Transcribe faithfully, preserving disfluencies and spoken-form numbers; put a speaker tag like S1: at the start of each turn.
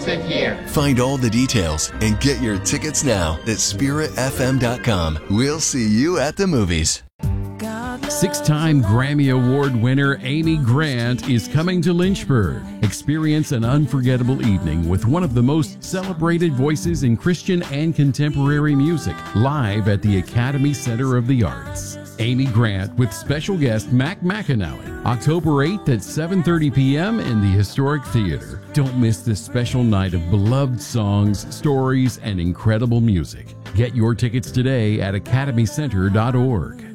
S1: sit here.
S2: Find all the details and get your tickets now at spirit f m dot com. We'll see you at the movies.
S3: Six-time Grammy Award winner Amy Grant is coming to Lynchburg. Experience an unforgettable evening with one of the most celebrated voices in Christian and contemporary music, live at the Academy Center of the Arts. Amy Grant with special guest Mac McAnally, October eighth at seven thirty p.m. in the Historic Theater. Don't miss this special night of beloved songs, stories, and incredible music. Get your tickets today at academy center dot org.